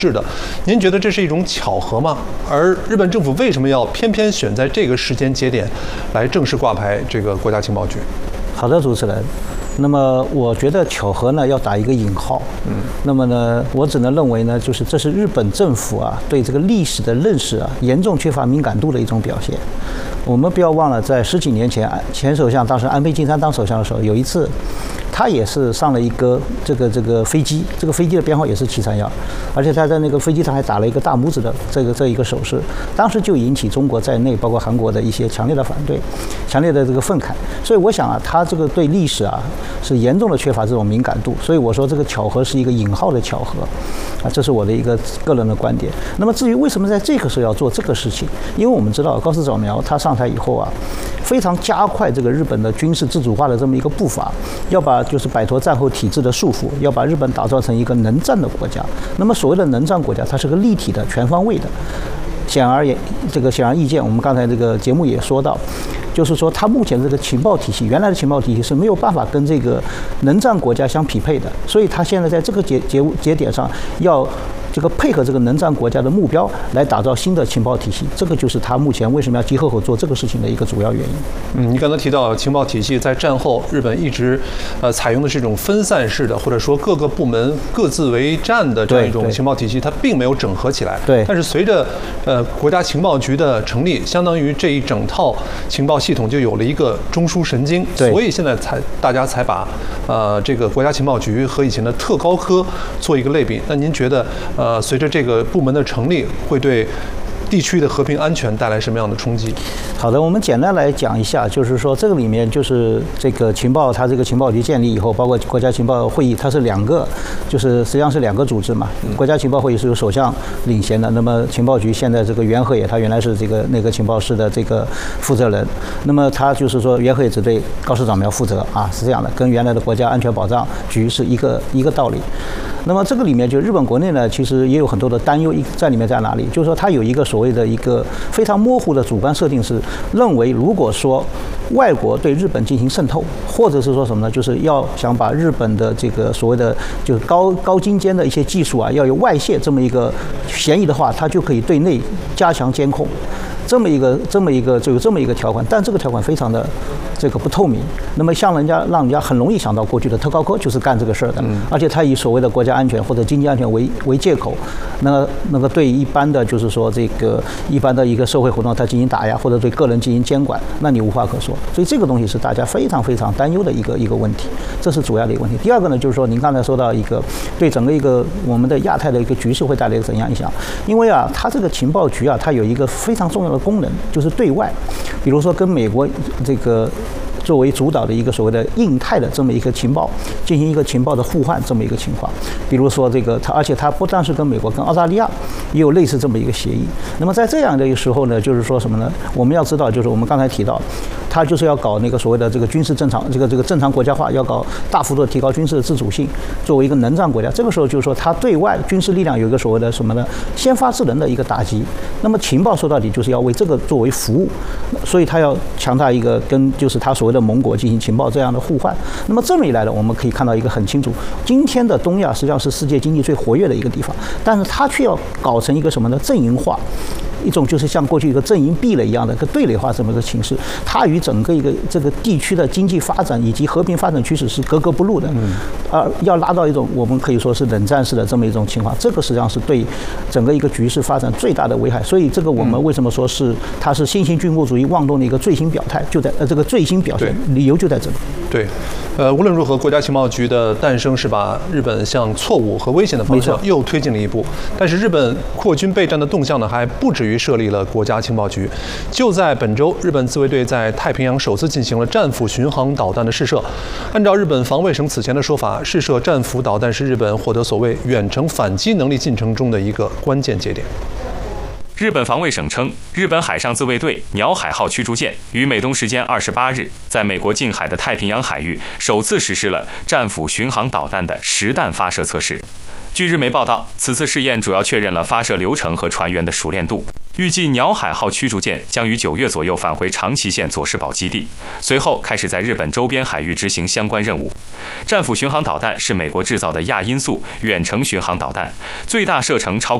是的，您觉得这是一种巧合吗？而日本政府为什么要偏偏选在这个时间节点来正式挂牌这个国家情报局？ 好的，主持人。那么我觉得巧合呢要打一个引号。那么呢，我只能认为呢，就是这是日本政府啊对这个历史的认识啊严重缺乏敏感度的一种表现。我们不要忘了，在10几年前，前首相当时安倍晋三当首相的时候，有一次，他也是上了一个这个飞机，这个飞机的编号也是731，而且他在那个飞机上还打了一个大拇指的这一个手势，当时就引起中国在内，包括韩国的一些强烈的反对，强烈的这个愤慨。所以我想啊，他这个对历史啊是严重的缺乏这种敏感度。所以我说这个巧合是一个引号的巧合，啊，这是我的一个个人的观点。那么至于为什么在这个时候要做这个事情，因为我们知道高市早苗他上台以后啊，非常加快这个日本的军事自主化的这么一个步伐，要把就是摆脱战后体制的束缚，要把日本打造成一个能战的国家。那么所谓的能战国家，它是个立体的、全方位的。显而易见，我们刚才这个节目也说到，就是说它目前这个情报体系，原来的情报体系是没有办法跟这个能战国家相匹配的，所以它现在在这个节点上要这个配合这个能战国家的目标来打造新的情报体系，这个就是他目前为什么要集合口做这个事情的一个主要原因。 你刚才提到情报体系在战后日本一直采用的是一种分散式的，或者说各个部门各自为战的这样一种情报体系，它并没有整合起来。 对。 但是随着国家情报局的成立，相当于这一整套情报系统就有了一个中枢神经，所以现在大家才把这个国家情报局和以前的特高科做一个类比。那您觉得随着这个部门的成立，会对地区的和平安全带来什么样的冲击？ 好的，我们简单来讲一下，就是说这个里面就是这个情报，它这个情报局建立以后，包括国家情报会议，它是两个，就是实际上是两个组织嘛。国家情报会议是由首相领衔的，那么情报局现在这个原和也，他原来是那个情报室的这个负责人，那么他就是说原和也只对高市早苗负责啊，是这样的，跟原来的国家安全保障局是一个道理。那么这个里面就日本国内呢，其实也有很多的担忧在里面，在哪里？就是说它有一个所谓的一个非常模糊的主观设定，是认为如果说外国对日本进行渗透，或者是说什么呢？就是要想把日本的这个所谓的就是高精尖的一些技术啊，要有外泄这么一个嫌疑的话，它就可以对内加强监控。这么一个就有这么一个条款，但这个条款非常的这个不透明。那么让人家很容易想到过去的特高科就是干这个事儿的，而且他以所谓的国家安全或者经济安全为借口，那个对一般的就是说这个一般的一个社会活动，他进行打压或者对个人进行监管，那你无话可说。所以这个东西是大家非常非常担忧的一个问题，这是主要的一个问题。第二个呢，就是说您刚才说到一个对整个一个我们的亚太的一个局势会带来怎样影响？因为啊，它这个情报局啊，它有一个非常重要的功能，就是对外，比如说跟美国这个作为主导的一个所谓的印太的这么一个情报进行一个情报的互换这么一个情况。比如说这个而且它不但是跟美国，跟澳大利亚也有类似这么一个协议。那么在这样的一个时候呢，就是说什么呢？我们要知道，就是我们刚才提到，它就是要搞那个所谓的这个军事正常这个正常国家化，要搞大幅度提高军事的自主性，作为一个能战国家。这个时候就是说，它对外军事力量有一个所谓的什么呢？先发制人的一个打击。那么情报说到底就是要为这个作为服务，所以它要强大一个跟就是它所谓的盟国进行情报这样的互换。那么这么一来呢，我们可以看到一个很清楚，今天的东亚实际上是世界经济最活跃的一个地方，但是它却要搞成一个什么呢？阵营化。一种就是像过去一个阵营壁垒一样的一个对垒化这么一个形式，它与整个一个这个地区的经济发展以及和平发展趋势是格格不入的，要拉到一种我们可以说是冷战式的这么一种情况，这个实际上是对整个一个局势发展最大的危害。所以这个我们为什么说是它是新型军国主义妄动的一个最新表态，就在这个最新表现，理由就在这里。 对，无论如何，国家情报局的诞生是把日本向错误和危险的方向又推进了一步。但是日本扩军备战的动向呢，还不止于设立了国家情报局。就在本周，日本自卫队在太平洋首次进行了战斧巡航导弹的试射。按照日本防卫省此前的说法，试射战斧导弹是日本获得所谓远程反击能力进程中的一个关键节点。 日本防卫省称，日本海上自卫队鸟海号驱逐舰于美东时间28日，在美国近海的太平洋海域首次实施了战斧巡航导弹的实弹发射测试。 据日媒报道，此次试验主要确认了发射流程和船员的熟练度。预计鸟海号驱逐舰将于9月左右返回长崎县佐世保基地，随后开始在日本周边海域执行相关任务。战斧巡航导弹是美国制造的亚音速远程巡航导弹，最大射程超